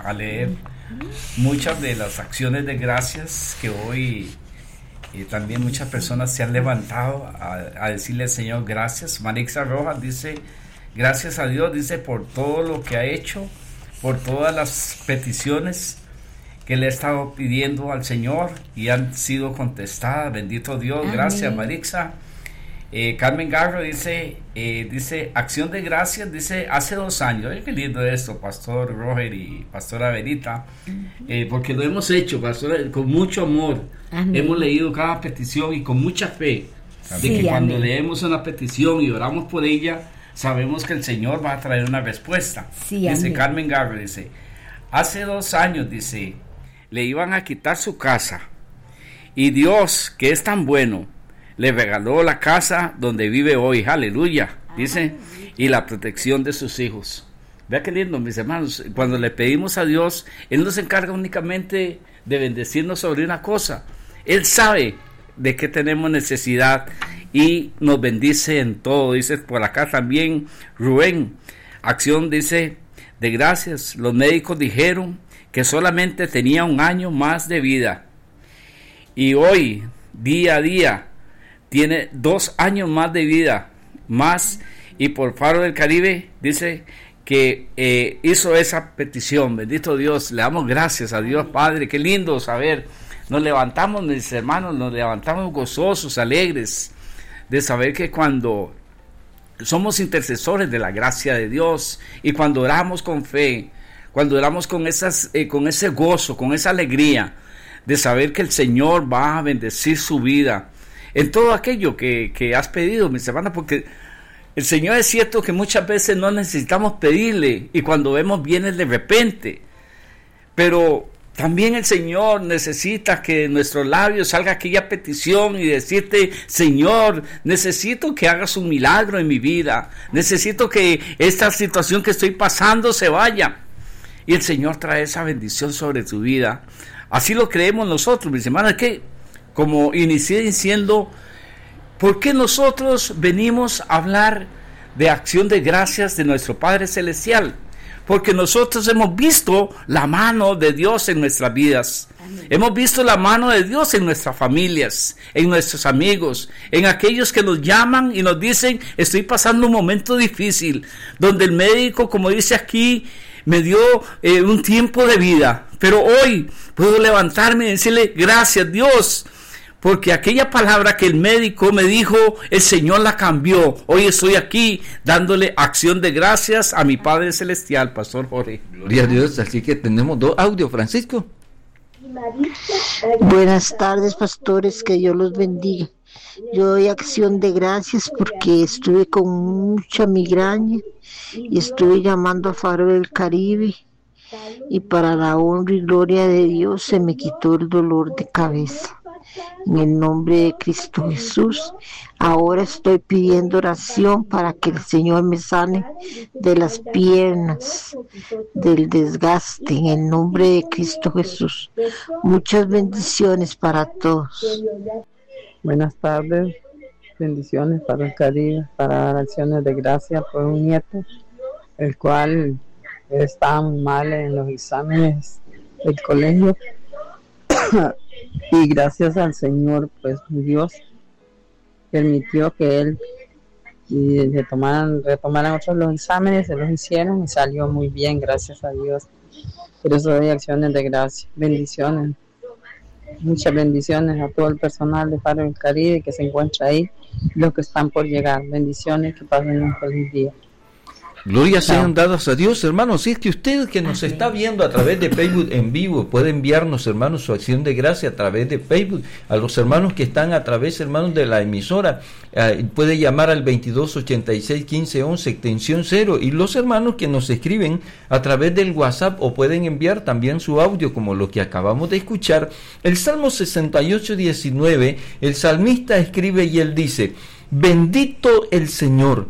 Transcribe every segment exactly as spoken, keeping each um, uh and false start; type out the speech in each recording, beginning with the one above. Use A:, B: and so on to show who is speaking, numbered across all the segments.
A: a leer muchas de las acciones de gracias que hoy eh, también muchas personas se han levantado a, a decirle al Señor gracias. Marixa Rojas dice, gracias a Dios, dice, por todo lo que ha hecho, por todas las peticiones que le he estado pidiendo al Señor y han sido contestadas. Bendito Dios. Amén. Gracias, Marixa. Eh, Carmen Garro dice, eh, dice, acción de gracias, dice, hace dos años. Oye, qué lindo esto, Pastor Roger y Pastora Verita, eh, porque lo hemos hecho, Pastora, con mucho amor. Amén. Hemos leído cada petición y con mucha fe, sí, de que cuando amén. leemos una petición y oramos por ella, sabemos que el Señor va a traer una respuesta. Sí, dice amén. Carmen Garro, dice, hace dos años, dice, le iban a quitar su casa y Dios, que es tan bueno, le regaló la casa donde vive hoy, aleluya, dice, y la protección de sus hijos. Vea qué lindo, mis hermanos, cuando le pedimos a Dios, Él no se encarga únicamente de bendecirnos sobre una cosa, Él sabe de qué tenemos necesidad y nos bendice en todo. Dice por acá también Rubén, acción, dice, de gracias. Los médicos dijeron que solamente tenía un año más de vida y hoy, día a día, tiene dos años más de vida, más, y por Faro del Caribe dice que eh, hizo esa petición. Bendito Dios, le damos gracias a Dios Padre, qué lindo saber, nos levantamos, mis hermanos, nos levantamos gozosos, alegres, de saber que cuando somos intercesores de la gracia de Dios, y cuando oramos con fe, cuando oramos con, esas, eh, con ese gozo, con esa alegría, de saber que el Señor va a bendecir su vida, en todo aquello que, que has pedido, mis hermanos, porque el Señor es cierto que muchas veces no necesitamos pedirle y cuando vemos viene de repente, pero también el Señor necesita que de nuestros labios salga aquella petición y decirte, Señor, necesito que hagas un milagro en mi vida, necesito que esta situación que estoy pasando se vaya, y el Señor trae esa bendición sobre tu vida. Así lo creemos nosotros, mis hermanos, que como inicié diciendo, ¿por qué nosotros venimos a hablar de acción de gracias de nuestro Padre Celestial? Porque nosotros hemos visto la mano de Dios en nuestras vidas. Amén. Hemos visto la mano de Dios en nuestras familias, en nuestros amigos, en aquellos que nos llaman y nos dicen, estoy pasando un momento difícil, donde el médico, como dice aquí, me dio eh, un tiempo de vida, pero hoy puedo levantarme y decirle, gracias Dios, porque aquella palabra que el médico me dijo, el Señor la cambió. Hoy estoy aquí dándole acción de gracias a mi Padre Celestial, Pastor Jorge.
B: Gloria a Dios, así que tenemos dos audios, Francisco.
C: Buenas tardes, pastores, que Dios los bendiga. Yo doy acción de gracias porque estuve con mucha migraña y estuve llamando a Faro del Caribe y para la honra y gloria de Dios se me quitó el dolor de cabeza. En el nombre de Cristo Jesús, ahora estoy pidiendo oración para que el Señor me sane de las piernas, del desgaste, en el nombre de Cristo Jesús. Muchas bendiciones para todos.
D: Buenas tardes, bendiciones para el Caribe, para dar acciones de gracia por un nieto, el cual está mal en los exámenes del colegio. Y gracias al Señor, pues Dios permitió que él y retomaran, retomaran otros los exámenes, se los hicieron y salió muy bien, gracias a Dios. Por eso doy acciones de gracia, bendiciones, muchas bendiciones a todo el personal de Faro del Caribe que se encuentra ahí, los que están por llegar, bendiciones, que pasen un feliz día.
B: Gloria sean dadas a Dios, hermanos. Si es que usted que nos está viendo a través de Facebook en vivo puede enviarnos, hermanos, su acción de gracia a través de Facebook. A los hermanos que están a través, hermanos, de la emisora, eh, puede llamar al veintidós ochenta y seis quince once extensión cero. Y los hermanos que nos escriben a través del WhatsApp o pueden enviar también su audio, como lo que acabamos de escuchar. El Salmo sesenta y ocho diecinueve, el salmista escribe y él dice: bendito el Señor,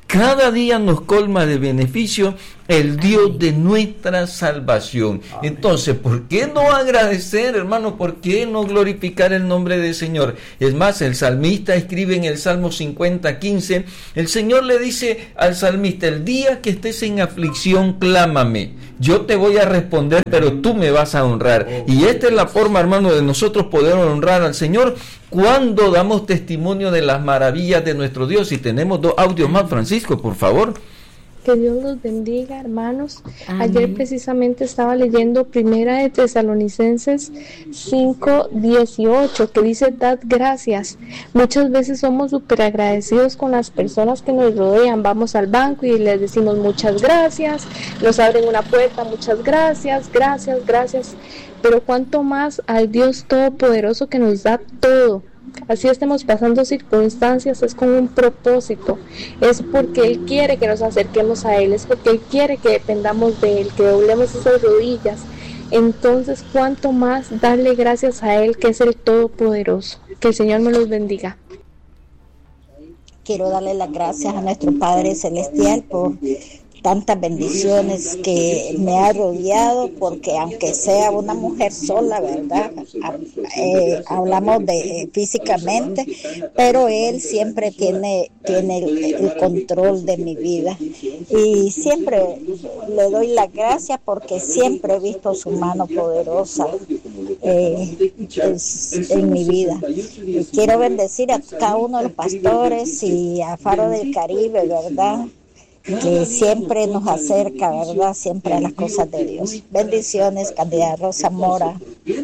B: Cada día nos colma de beneficio el Dios de nuestra salvación. Entonces, ¿por qué no agradecer, hermano? ¿Por qué no glorificar el nombre del Señor? Es más, el salmista escribe en el Salmo cincuenta, quince, el Señor le dice al salmista: el día que estés en aflicción, clámame. Yo te voy a responder, pero tú me vas a honrar. Y esta es la forma, hermano, de nosotros poder honrar al Señor cuando damos testimonio de las maravillas de nuestro Dios. Y tenemos dos audios más, Francisco, por favor.
E: Que Dios los bendiga, hermanos.
F: Amén.
E: Ayer precisamente estaba leyendo Primera de Tesalonicenses cinco dieciocho, que dice: dad gracias. Muchas veces somos súper agradecidos con las personas que nos rodean. Vamos al banco y les decimos muchas gracias, nos abren una puerta, muchas gracias, gracias, gracias. Pero cuánto más al Dios Todopoderoso, que nos da todo. Así estemos pasando circunstancias, es con un propósito, es porque Él quiere que nos acerquemos a Él, es porque Él quiere que dependamos de Él, que doblemos esas rodillas. Entonces, cuánto más darle gracias a Él, que es el Todopoderoso. Que el Señor me los bendiga.
C: Quiero darle las gracias a nuestro Padre Celestial por tantas bendiciones que me ha rodeado, porque aunque sea una mujer sola, ¿verdad? Eh, hablamos de eh, físicamente, pero Él siempre tiene, tiene el, el control de mi vida. Y siempre le doy las gracias porque siempre he visto su mano poderosa eh, es, en mi vida. Y quiero bendecir a cada uno de los pastores y a Faro del Caribe, ¿verdad?, que siempre nos acerca, ¿verdad?, siempre a las cosas de Dios. Bendiciones, Candida Rosa Mora.